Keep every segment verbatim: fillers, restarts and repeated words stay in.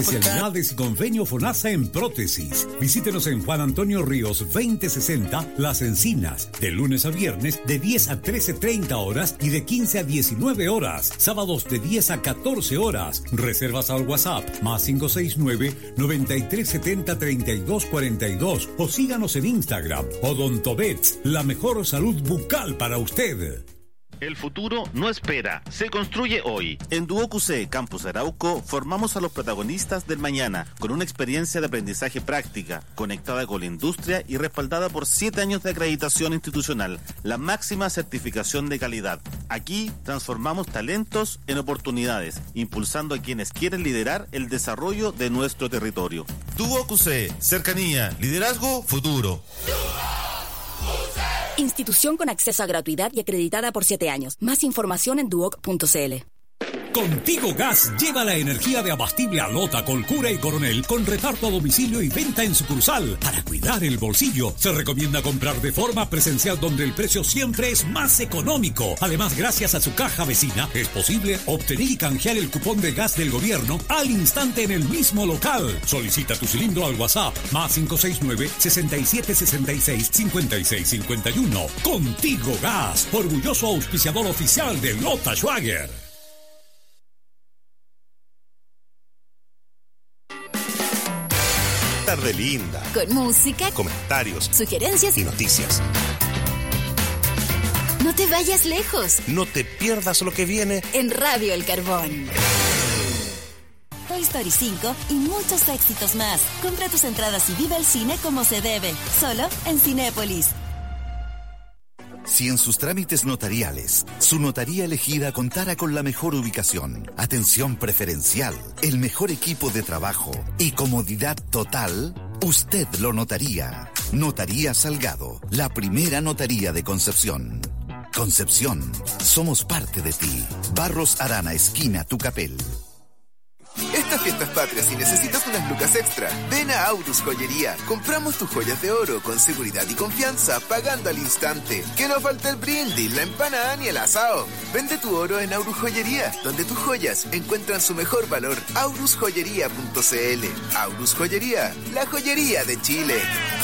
Especialidades y convenio FONASA en prótesis. Visítenos en Juan Antonio Ríos veinte sesenta, Las Encinas, de lunes a viernes de diez a trece treinta horas y de quince a diecinueve horas, sábados de diez a catorce horas. Reservas al WhatsApp más cinco seis nueve, noventa y tres setenta, treinta y dos cuarenta y dos o síganos en Instagram. Odontobets, la mejor salud bucal para usted. El futuro no espera, se construye hoy. En Duoc U C Campus Arauco formamos a los protagonistas del mañana con una experiencia de aprendizaje práctica, conectada con la industria y respaldada por siete años de acreditación institucional, la máxima certificación de calidad. Aquí transformamos talentos en oportunidades, impulsando a quienes quieren liderar el desarrollo de nuestro territorio. Duoc U C, cercanía, liderazgo, futuro. Institución con acceso a gratuidad y acreditada por siete años. Más información en duoc punto c l. Contigo Gas lleva la energía de Abastible a Lota, Colcura y Coronel con reparto a domicilio y venta en sucursal. Para cuidar el bolsillo, se recomienda comprar de forma presencial donde el precio siempre es más económico. Además, gracias a su caja vecina, es posible obtener y canjear el cupón de gas del gobierno al instante en el mismo local. Solicita tu cilindro al WhatsApp más cinco seis nueve, sesenta y siete sesenta y seis, cincuenta y seis cincuenta y uno. Contigo Gas, orgulloso auspiciador oficial de Lota Schwager. Tarde linda. Con música, comentarios, sugerencias y noticias. No te vayas lejos. No te pierdas lo que viene en Radio El Carbón. Toy Story cinco y muchos éxitos más. Compra tus entradas y vive el cine como se debe. Solo en Cinépolis. Si en sus trámites notariales, su notaría elegida contara con la mejor ubicación, atención preferencial, el mejor equipo de trabajo y comodidad total, usted lo notaría. Notaría Salgado, la primera notaría de Concepción. Concepción, somos parte de ti. Barros Arana, esquina Tucapel. Estas fiestas patrias, si necesitas unas lucas extra, ven a Aurus Joyería. Compramos tus joyas de oro con seguridad y confianza, pagando al instante. Que no falte el brindis, la empanada ni el asado. Vende tu oro en Aurus Joyería, donde tus joyas encuentran su mejor valor. aurus joyería punto c l. Aurus Joyería, la joyería de Chile.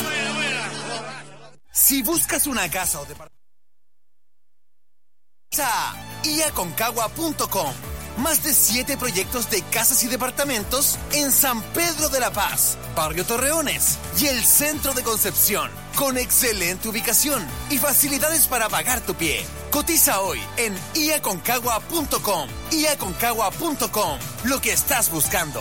Si buscas una casa o departamento, i a concagua punto com. Más de siete proyectos de casas y departamentos en San Pedro de la Paz, Barrio Torreones y el centro de Concepción, con excelente ubicación y facilidades para pagar tu pie. Cotiza hoy en i a concagua punto com. i a concagua punto com. Lo que estás buscando.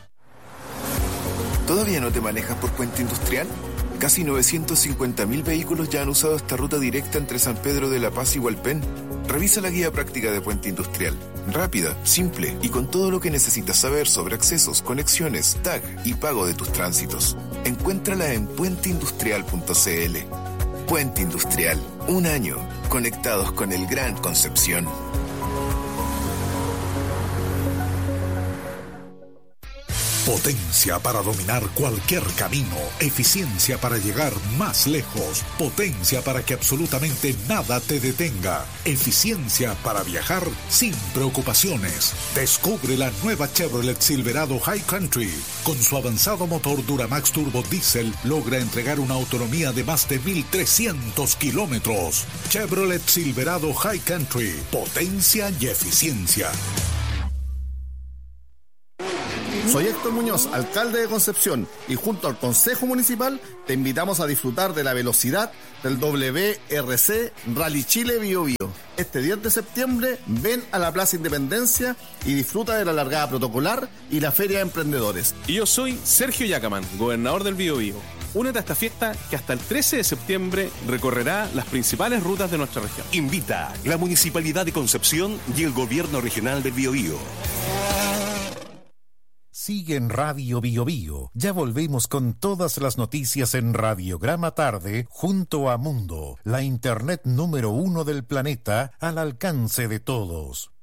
¿Todavía no te manejas por Puente Industrial? Casi novecientos cincuenta mil vehículos ya han usado esta ruta directa entre San Pedro de la Paz y Hualpén. Revisa la guía práctica de Puente Industrial. Rápida, simple y con todo lo que necesitas saber sobre accesos, conexiones, tag y pago de tus tránsitos. Encuéntrala en puente industrial punto c l. Puente Industrial. Un año conectados con el Gran Concepción. Potencia para dominar cualquier camino, eficiencia para llegar más lejos, potencia para que absolutamente nada te detenga, eficiencia para viajar sin preocupaciones. Descubre la nueva Chevrolet Silverado High Country. Con su avanzado motor Duramax Turbo Diesel logra entregar una autonomía de más de mil trescientos kilómetros. Chevrolet Silverado High Country, potencia y eficiencia. Soy Héctor Muñoz, alcalde de Concepción, y junto al Consejo Municipal te invitamos a disfrutar de la velocidad del W R C Rally Chile Bio Bio. Este diez de septiembre ven a la Plaza Independencia y disfruta de la largada protocolar y la Feria de Emprendedores. Y yo soy Sergio Yacaman, gobernador del Bio Bio. Únete a esta fiesta que hasta el trece de septiembre recorrerá las principales rutas de nuestra región. Invita la Municipalidad de Concepción y el Gobierno Regional del Bio Bio. Sigue en Radio Bio Bio. Ya volvemos con todas las noticias en Radiograma Tarde junto a Mundo, la internet número uno del planeta al alcance de todos.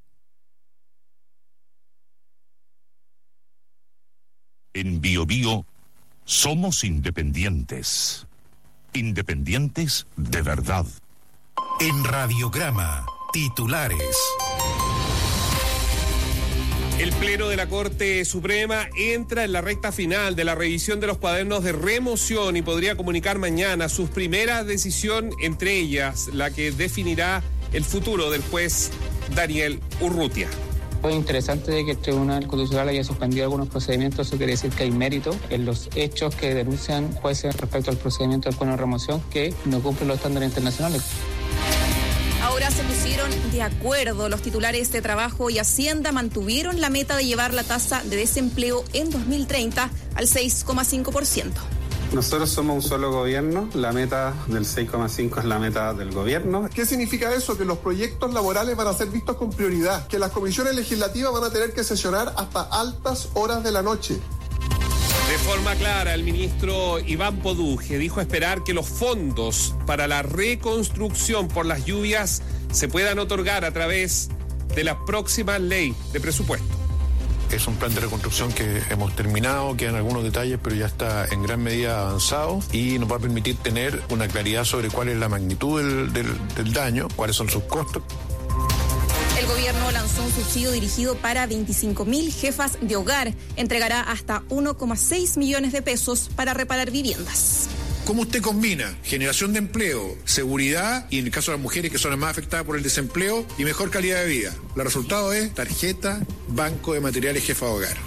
En Bio Bio somos independientes. Independientes de verdad. En Radiograma, titulares. El Pleno de la Corte Suprema entra en la recta final de la revisión de los cuadernos de remoción y podría comunicar mañana sus primeras decisiones, entre ellas la que definirá el futuro del juez Daniel Urrutia. Es interesante de que el Tribunal Constitucional haya suspendido algunos procedimientos. Eso quiere decir que hay mérito en los hechos que denuncian jueces respecto al procedimiento del pleno de remoción que no cumplen los estándares internacionales. Ahora se pusieron de acuerdo. Los titulares de Trabajo y Hacienda mantuvieron la meta de llevar la tasa de desempleo en dos mil treinta al seis coma cinco por ciento. Nosotros somos un solo gobierno, la meta del seis coma cinco es la meta del gobierno. ¿Qué significa eso? Que los proyectos laborales van a ser vistos con prioridad, que las comisiones legislativas van a tener que sesionar hasta altas horas de la noche. De forma clara, el ministro Iván Poduje dijo esperar que los fondos para la reconstrucción por las lluvias se puedan otorgar a través de la próxima ley de presupuesto. Es un plan de reconstrucción que hemos terminado, quedan algunos detalles, pero ya está en gran medida avanzado y nos va a permitir tener una claridad sobre cuál es la magnitud del, del, del daño, cuáles son sus costos. El gobierno lanzó un subsidio dirigido para veinticinco mil jefas de hogar. Entregará hasta uno coma seis millones de pesos para reparar viviendas. ¿Cómo usted combina generación de empleo, seguridad y en el caso de las mujeres que son las más afectadas por el desempleo y mejor calidad de vida? El resultado es tarjeta, banco de materiales jefa de hogar.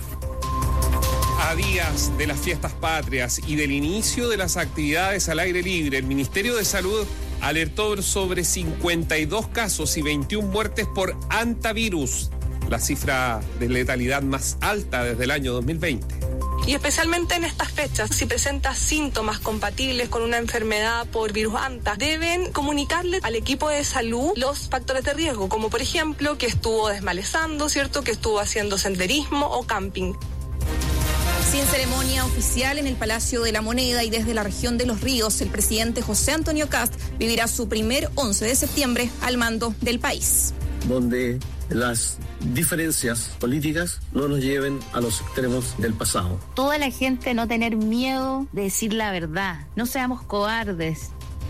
A días de las fiestas patrias y del inicio de las actividades al aire libre, el Ministerio de Salud alertó sobre cincuenta y dos casos y veintiuna muertes por hantavirus, la cifra de letalidad más alta desde el año dos mil veinte. Y especialmente en estas fechas, si presenta síntomas compatibles con una enfermedad por virus hanta, deben comunicarle al equipo de salud los factores de riesgo, como por ejemplo que estuvo desmalezando, ¿cierto? Que estuvo haciendo senderismo o camping. Sin ceremonia oficial en el Palacio de la Moneda y desde la región de Los Ríos, el presidente José Antonio Kast vivirá su primer once de septiembre al mando del país. Donde las diferencias políticas no nos lleven a los extremos del pasado. Toda la gente no tener miedo de decir la verdad, no seamos cobardes.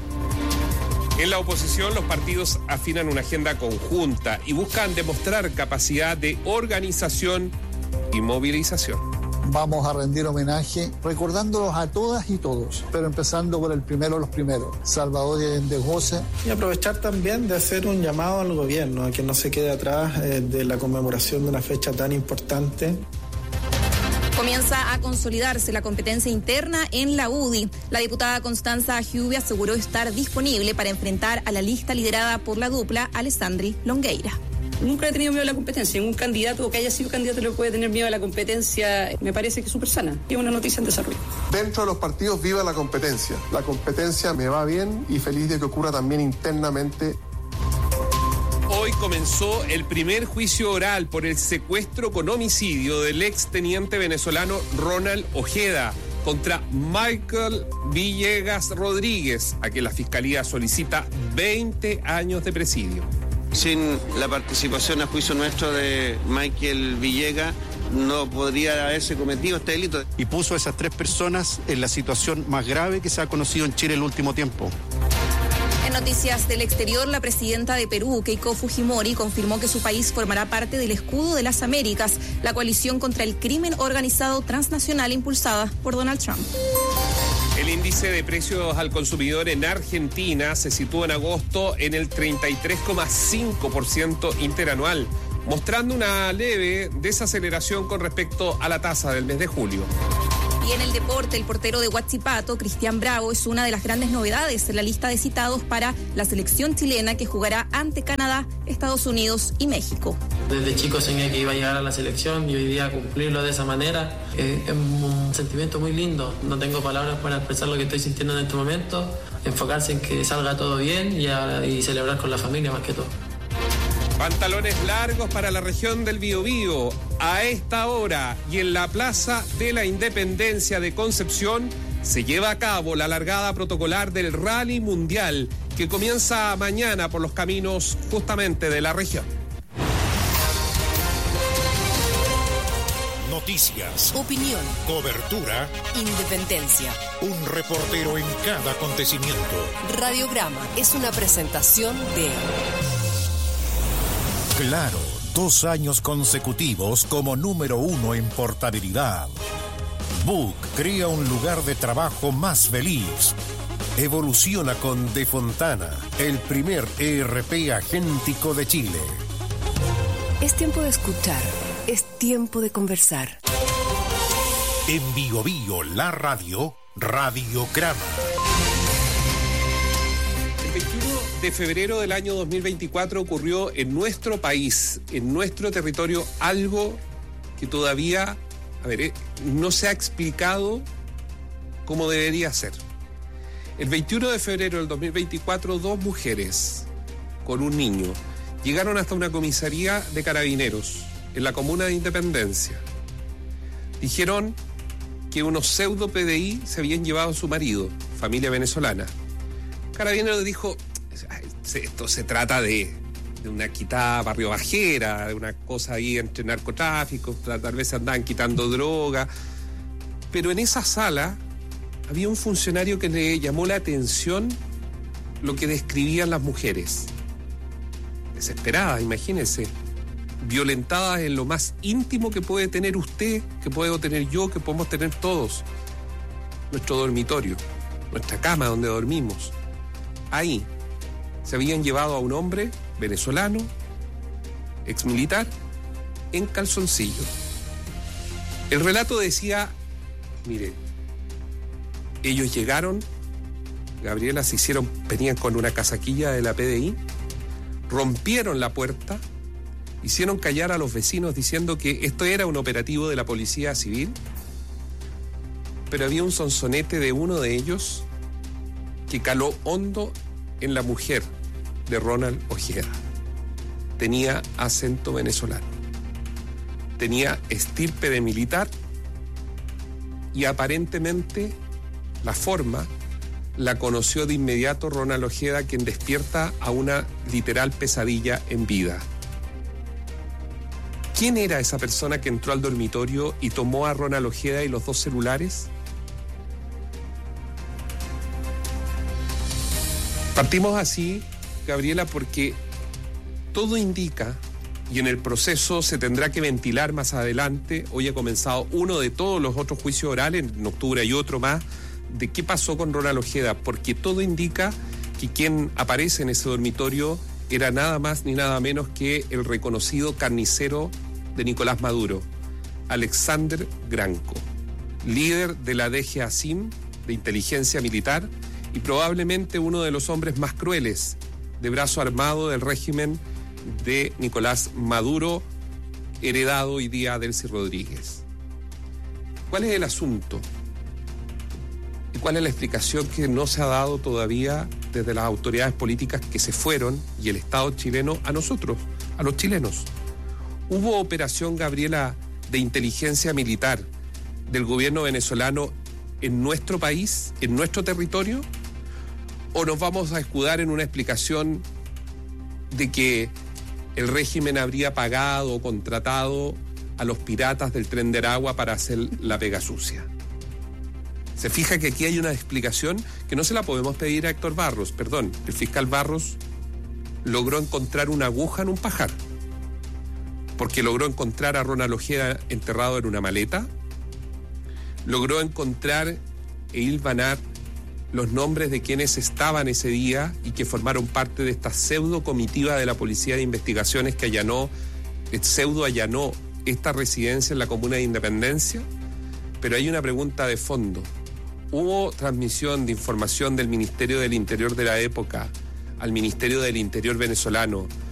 En la oposición, los partidos afinan una agenda conjunta y buscan demostrar capacidad de organización y movilización. Vamos a rendir homenaje recordándolos a todas y todos, pero empezando por el primero de los primeros, Salvador de Goza. Y aprovechar también de hacer un llamado al gobierno a que no se quede atrás eh, de la conmemoración de una fecha tan importante. Comienza a consolidarse la competencia interna en la U D I. La diputada Constanza Giubi aseguró estar disponible para enfrentar a la lista liderada por la dupla Alessandri Longueira. Nunca he tenido miedo a la competencia. Ningún candidato que haya sido candidato le puede tener miedo a la competencia. Me parece que es súper sana. Es una noticia en desarrollo. Dentro de los partidos viva la competencia. La competencia me va bien y feliz de que ocurra también internamente. Hoy comenzó el primer juicio oral por el secuestro con homicidio del exteniente venezolano Ronald Ojeda contra Michael Villegas Rodríguez, a quien la Fiscalía solicita veinte años de presidio. Sin la participación a juicio nuestro de Michael Villegas, no podría haberse cometido este delito. Y puso a esas tres personas en la situación más grave que se ha conocido en Chile en el último tiempo. En noticias del exterior, la presidenta de Perú, Keiko Fujimori, confirmó que su país formará parte del Escudo de las Américas, la coalición contra el crimen organizado transnacional impulsada por Donald Trump. El índice de precios al consumidor en Argentina se sitúa en agosto en el treinta y tres coma cinco por ciento interanual, mostrando una leve desaceleración con respecto a la tasa del mes de julio. Y en el deporte, el portero de Huachipato, Cristian Bravo, es una de las grandes novedades en la lista de citados para la selección chilena que jugará ante Canadá, Estados Unidos y México. Desde chico soñé que iba a llegar a la selección y hoy día cumplirlo de esa manera eh, es un sentimiento muy lindo. No tengo palabras para expresar lo que estoy sintiendo en este momento. Enfocarse en que salga todo bien y, a, y celebrar con la familia más que todo. Pantalones largos para la región del Biobío. A esta hora y en la Plaza de la Independencia de Concepción se lleva a cabo la largada protocolar del Rally Mundial que comienza mañana por los caminos justamente de la región. Noticias, opinión, cobertura, independencia. Un reportero en cada acontecimiento. Radiograma es una presentación de... Claro, Dos años consecutivos como número uno en portabilidad. Book crea un lugar de trabajo más feliz. Evoluciona con De Fontana, el primer E R P agéntico de Chile. Es tiempo de escuchar, es tiempo de conversar. En Bio Bio, la radio, Radiograma. El veintiuno de febrero del año dos mil veinticuatro ocurrió en nuestro país, en nuestro territorio, algo que todavía, a ver, eh, no se ha explicado como debería ser. El veintiuno de febrero del dos mil veinticuatro, dos mujeres con un niño llegaron hasta una comisaría de carabineros en la comuna de Independencia. Dijeron que unos pseudo P D I se habían llevado a su marido, familia venezolana. Carabineros dijo, esto se trata de, de una quitada barrio bajera, de una cosa ahí entre narcotráfico, tal vez se andaban quitando droga. Pero en esa sala había un funcionario que le llamó la atención lo que describían las mujeres. Desesperadas, imagínense. Violentadas en lo más íntimo que puede tener usted, que puedo tener yo, que podemos tener todos. Nuestro dormitorio, nuestra cama donde dormimos. Ahí se habían llevado a un hombre venezolano, exmilitar, en calzoncillo. El relato decía, mire, ellos llegaron, Gabriela, se hicieron, venían con una casaquilla de la P D I, rompieron la puerta, hicieron callar a los vecinos diciendo que esto era un operativo de la Policía Civil, pero había un sonsonete de uno de ellos que caló hondo en la mujer de Ronald Ojeda. Tenía acento venezolano, tenía estirpe de militar y aparentemente la forma la conoció de inmediato Ronald Ojeda, quien despierta a una literal pesadilla en vida. ¿Quién era esa persona que entró al dormitorio y tomó a Ronald Ojeda y los dos celulares? Partimos así, Gabriela, porque todo indica, y en el proceso se tendrá que ventilar más adelante, hoy ha comenzado uno de todos los otros juicios orales, en octubre hay otro más, de qué pasó con Ronald Ojeda, porque todo indica que quien aparece en ese dormitorio era nada más ni nada menos que el reconocido carnicero de Nicolás Maduro, Alexander Granco, líder de la D G A S I M, de inteligencia militar, y probablemente uno de los hombres más crueles de brazo armado del régimen de Nicolás Maduro, heredado hoy día de Delcy Rodríguez. ¿Cuál es el asunto? ¿Y cuál es la explicación que no se ha dado todavía desde las autoridades políticas que se fueron y el Estado chileno a nosotros, a los chilenos? ¿Hubo operación, Gabriela, de inteligencia militar del gobierno venezolano en nuestro país, en nuestro territorio? ¿O nos vamos a escudar en una explicación de que el régimen habría pagado o contratado a los piratas del Tren de Aragua para hacer la pega sucia? Se fija que aquí hay una explicación que no se la podemos pedir a Héctor Barros, perdón, el fiscal Barros logró encontrar una aguja en un pajar, porque logró encontrar a Ronald Ojeda enterrado en una maleta, logró encontrar e hilvanar los nombres de quienes estaban ese día y que formaron parte de esta pseudo comitiva de la Policía de Investigaciones que allanó, pseudo allanó esta residencia en la comuna de Independencia. Pero hay una pregunta de fondo. ¿Hubo transmisión de información del Ministerio del Interior de la época al Ministerio del Interior venezolano